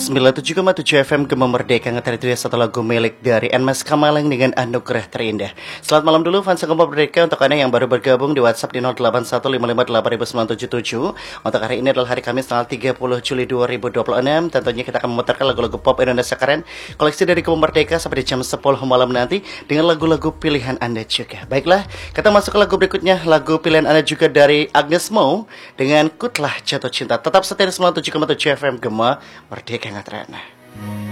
97,7 FM Gema Merdeka ngetari itu ya satu lagu milik dari Enmas Kamaleng dengan Anugerah Terindah. Selamat malam dulu fans Gema Merdeka untuk Anda yang baru bergabung di WhatsApp di 0815588057. Untuk hari ini adalah hari Kamis tanggal 30 Juli 2026. Tentunya kita akan memutarkan lagu-lagu pop Indonesia keren koleksi dari Gema Merdeka sampai di jam 10 malam nanti dengan lagu-lagu pilihan Anda juga. Baiklah, kita masuk ke lagu berikutnya. Lagu pilihan Anda juga dari Agnes Mo dengan Kutlah Jatuh Cinta. Tetap setia di 97,7 FM Gema Merdeka nggak terana.